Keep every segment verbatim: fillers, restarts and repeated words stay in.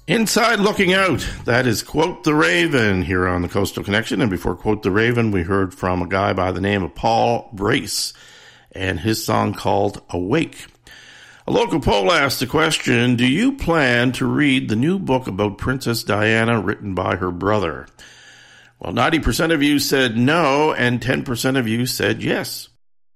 Inside Looking Out, that is Quote the Raven here on the Coastal Connection. And before Quote the Raven, we heard from a guy by the name of Paul Brace and his song called Awake. A local poll asked the question, do you plan to read the new book about Princess Diana written by her brother? Well, ninety percent of you said no, and ten percent of you said yes.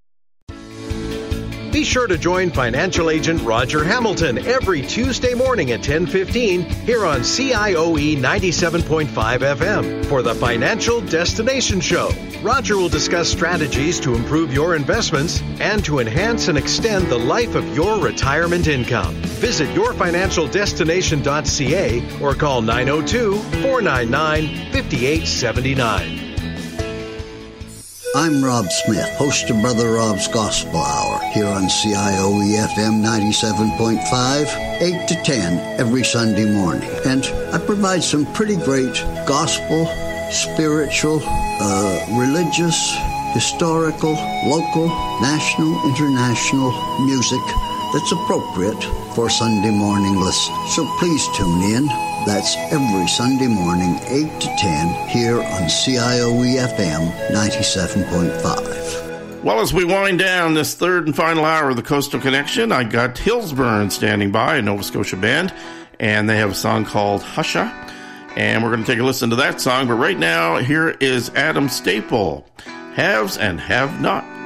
Be sure to join financial agent Roger Hamilton every Tuesday morning at ten fifteen here on C I O E ninety-seven point five F M for the Financial Destination Show. Roger will discuss strategies to improve your investments and to enhance and extend the life of your retirement income. Visit your financial destination dot c a or call nine oh two, four nine nine, five eight seven nine. I'm Rob Smith, host of Brother Rob's Gospel Hour, here on C I O E F M ninety-seven point five, eight to ten every Sunday morning. And I provide some pretty great gospel, spiritual, uh, religious, historical, local, national, international music that's appropriate for Sunday morning listeners. So please tune in. That's every Sunday morning, eight to ten, here on C I O E F M ninety-seven point five. Well, as we wind down this third and final hour of the Coastal Connection, I got Hillsburn standing by, a Nova Scotia band, and they have a song called Husha, and we're going to take a listen to that song. But right now, here is Adam Staple, Haves and Have Nots.